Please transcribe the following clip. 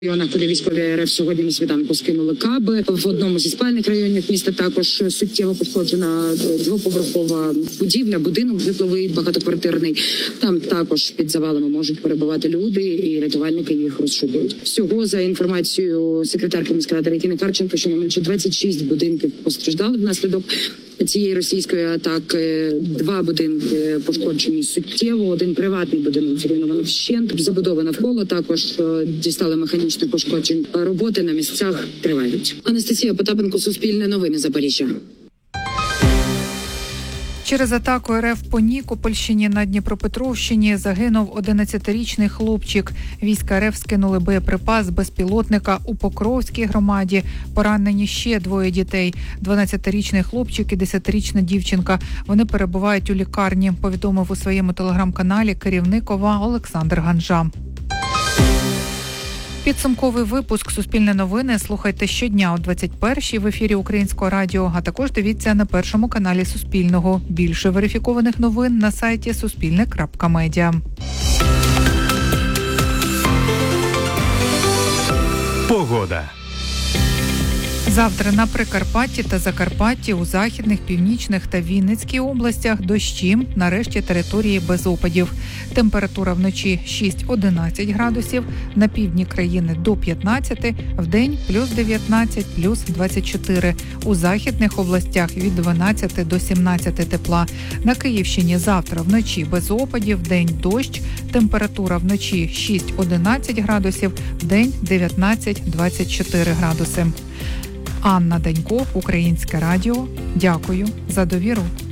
Куди військові РФ сьогодні на світанку скинули каби. В одному зі спальних районів міста також суттєво пошкоджена двоповерхова будівля, будинок житловий, багатоквартирний. Там також під завалами можуть перебувати люди, і рятувальники їх розшукують. Всього, за інформацією секретарки міської ради Регіни Харченко, щонайменше 26 будинків постраждали внаслідок цієї російської атаки. 2 будинки пошкоджені суттєво, 1 приватний будинок зруйновано вщент. Забудова навколо також дістали механічних пошкоджень. Роботи на місцях тривають. Анастасія Потапенко, Суспільне новини, Запоріжжя. Через атаку РФ по Нікопольщині на Дніпропетровщині загинув 11-річний хлопчик. Війська РФ скинули боєприпас з безпілотника у Покровській громаді. Поранені ще 2 дітей – 12-річний хлопчик і 10-річна дівчинка. Вони перебувають у лікарні, повідомив у своєму телеграм-каналі керівник ОВА Олександр Ганжа. Підсумковий випуск «Суспільне новини» слухайте щодня о 21-й в ефірі Українського радіо, а також дивіться на першому каналі Суспільного. Більше верифікованих новин на сайті suspilne.media. Погода. Завтра на Прикарпатті та Закарпатті, у західних, північних та Вінницькій областях дощі, на решті території без опадів. Температура вночі 6-11 градусів, на півдні країни до 15, вдень плюс 19, плюс 24. У західних областях від 12 до 17 тепла. На Київщині завтра вночі без опадів, вдень дощ, температура вночі 6-11 градусів, вдень 19-24 градуси. Анна Данько, Українське радіо. Дякую за довіру.